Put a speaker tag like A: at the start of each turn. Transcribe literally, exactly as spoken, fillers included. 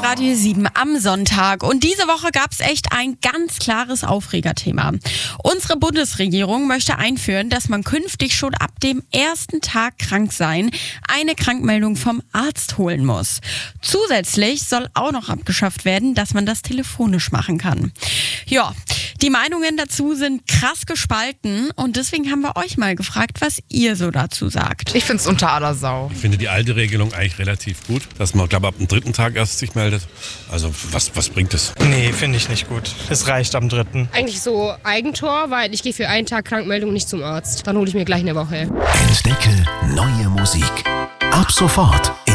A: Radio sieben am Sonntag. Und diese Woche gab es echt ein ganz klares Aufregerthema. Unsere Bundesregierung möchte einführen, dass man künftig schon ab dem ersten Tag krank sein eine Krankmeldung vom Arzt holen muss. Zusätzlich soll auch noch abgeschafft werden, dass man das telefonisch machen kann. Ja, die Meinungen dazu sind krass gespalten und deswegen haben wir euch mal gefragt, was ihr so dazu sagt.
B: Ich finde es unter aller Sau.
C: Ich finde die alte Regelung eigentlich relativ gut, dass man, glaube ich, ab dem dritten Tag erst sich meldet. Also was, was bringt es?
D: Nee, finde ich nicht gut. Es reicht am dritten.
E: Eigentlich so Eigentor, weil ich gehe für einen Tag Krankmeldung nicht zum Arzt. Dann hole ich mir gleich eine Woche.
F: Entdecke neue Musik. Ab sofort